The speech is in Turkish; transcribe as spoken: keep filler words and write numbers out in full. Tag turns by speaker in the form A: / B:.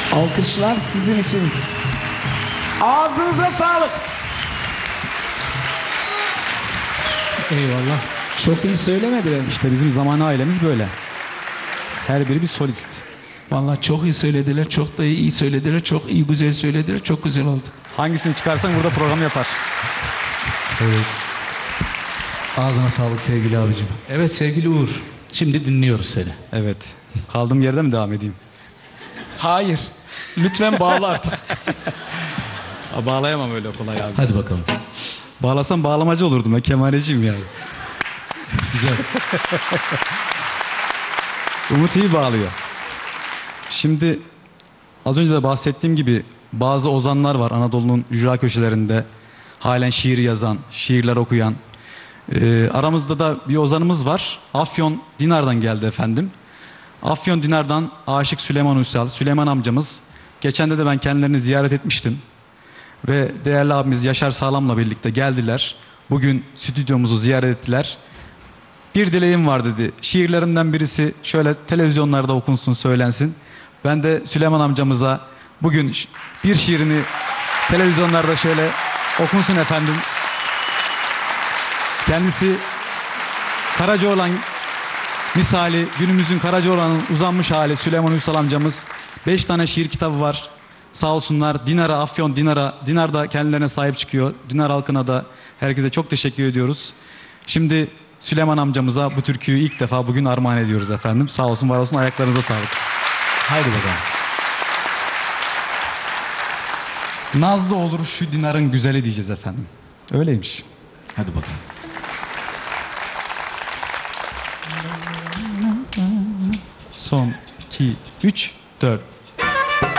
A: Alkışlar sizin için. Ağzınıza sağlık.
B: Eyvallah.
A: Çok iyi söylemedi.
B: İşte bizim zamanı ailemiz böyle. Her biri bir solist.
C: Vallahi çok iyi söylediler, çok da iyi söylediler, çok iyi güzel söylediler, çok güzel oldu.
B: Hangisini çıkarsan burada program yapar.
D: Evet. Ağzına sağlık sevgili abicim.
C: Evet sevgili Uğur, şimdi dinliyoruz seni.
B: Evet. Kaldığım yerde mi devam edeyim?
C: Hayır, lütfen bağla artık.
B: Aa, bağlayamam öyle kolay abi.
D: Hadi bakalım.
B: Bağlasam bağlamacı olurdum. Ben kemaleciyim yani.
D: Güzel.
B: Umut iyi bağlıyor. Şimdi az önce de bahsettiğim gibi bazı ozanlar var Anadolu'nun ücra köşelerinde. Halen şiir yazan, şiirler okuyan. Ee, aramızda da bir ozanımız var. Afyon Dinar'dan geldi efendim. Afyon Dinar'dan Aşık Süleyman Uysal, Süleyman amcamız. Geçen de de ben kendilerini ziyaret etmiştim. Ve değerli abimiz Yaşar Sağlam'la birlikte geldiler. Bugün stüdyomuzu ziyaret ettiler. Bir dileğim var dedi. Şiirlerimden birisi şöyle televizyonlarda okunsun, söylensin. Ben de Süleyman amcamıza bugün bir şiirini televizyonlarda şöyle okunsun efendim. Kendisi Karacaoğlan misali, günümüzün Karacaoğlan'ın uzanmış hali Süleyman Uysal amcamız. Beş tane şiir kitabı var. Sağ olsunlar Dinar'a, Afyon Dinar'a. Dinar da kendilerine sahip çıkıyor. Dinar halkına da herkese çok teşekkür ediyoruz. Şimdi Süleyman amcamıza bu türküyü ilk defa bugün armağan ediyoruz efendim. Sağ olsun, var olsun, ayaklarınıza sağlık. Haydi bakalım. Nazlı olur şu Dinar'ın güzeli diyeceğiz efendim. Öyleymiş.
D: Hadi bakalım.
B: Son, iki, üç, dört.